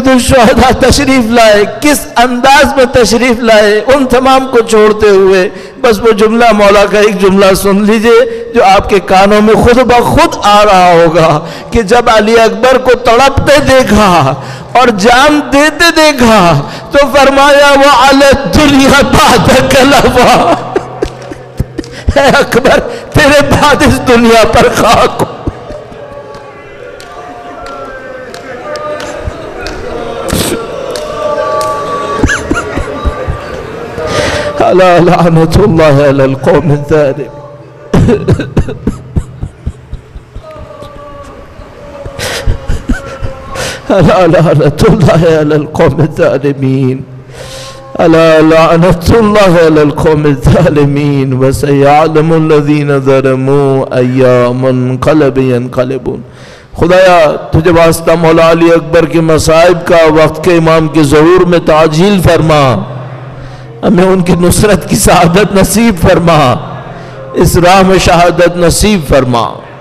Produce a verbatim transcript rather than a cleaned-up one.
سید الشہداء تشریف لائے، کس انداز میں تشریف لائے، ان تمام کو چھوڑتے ہوئے بس وہ جملہ مولا کا ایک جملہ سن لیجئے جو آپ کے کانوں میں خود بخود آ رہا ہوگا کہ جب علی اکبر کو تڑپتے دیکھا اور جان دیتے دیکھا تو فرمایا وَعَلَى الدُّنْيَا بَعْدَكَ لَوَا، اے اکبر تیرے بعد اس دنیا پر خاک ہو۔ الا لعنت اللہ علی القوم الظالمین، الا لعنت اللہ علی القوم الظالمین، الا لعنت اللہ علی القوم الظالمین، وسیعلم الذین ظلموا ای منقلب ینقلبون۔ خدایا تجھے واسطہ مولا علی اکبر کے مصائب کا وقت کے امام کے ظہور میں تعجیل فرما، ہمیں ان کی نصرت کی سعادت نصیب فرما، اس راہ میں شہادت نصیب فرما۔